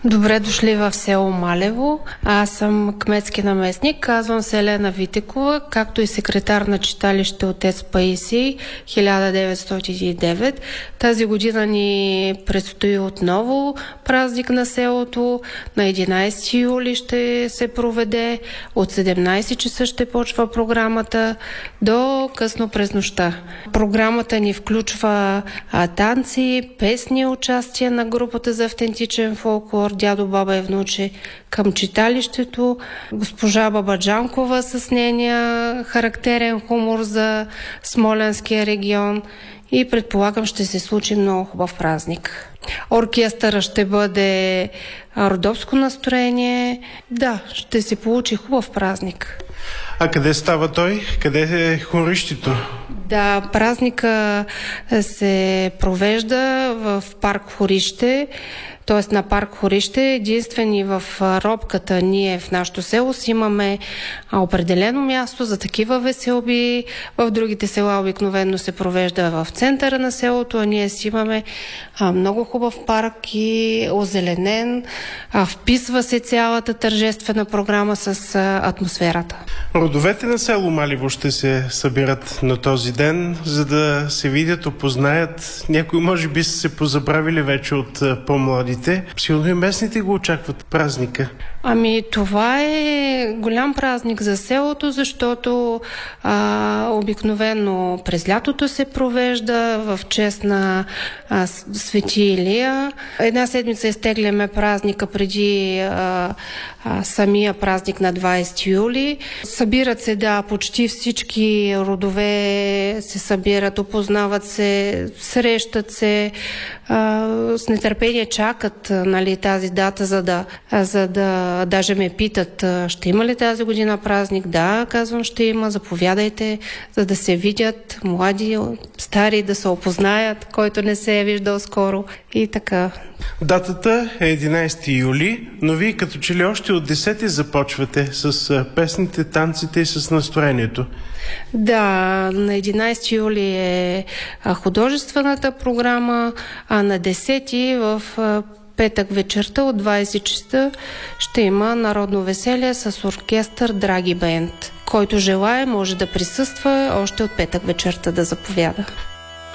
Добре дошли в село Малево. Аз съм кметски наместник, казвам се Елена Витекова, както и секретар на читалище Отец Паисий 1909. Тази година ни предстои отново празник на селото. На 11 юли ще се проведе. От 17 часа ще почва програмата до късно през нощта. Програмата ни включва танци, песни, участие на групата за автентичен фолклор Дядо, баба и внуче към читалището, госпожа Бабаджанкова с нейния характерен хумор за Смолянския регион и предполагам ще се случи много хубав празник. Оркестъра ще бъде родопско настроение. Да, ще се получи хубав празник. А къде става той? Къде е хорището? Да, празника се провежда в парк Хорище, т.е. на парк Хорище. Единствени в робката ние в нашото село си имаме определено място за такива веселби. В другите села обикновено се провежда в центъра на селото, а ние си имаме много хубав парк и озеленен. Вписва се цялата тържествена програма с атмосферата. Родовете на село Малево ще се събират на този ден, за да се видят, опознаят. Някои може би са се позабравили вече от по-младите. Сигурно и местните го очакват празника. Това е голям празник за селото, защото обикновено през лятото се провежда в чест на Свети Илия. Една седмица изтегляме празника преди самия празник на 20 юли. Събират се, почти всички родове се събират, опознават се, срещат се, с нетърпение чакат тази дата, за да даже ме питат, ще има ли тази година празник? Да, казвам, ще има, заповядайте, за да се видят млади, стари, да се опознаят, който не се е виждал скоро и така. Датата е 11 юли, но вие като че ли още от 10 започвате с песните, танците и с настроението. Да, на 11 юли е художествената програма, а на 10 в петък вечерта от 20 часа ще има народно веселие с оркестър Драги Бенд. Който желае може да присъства още от петък вечерта да заповяда.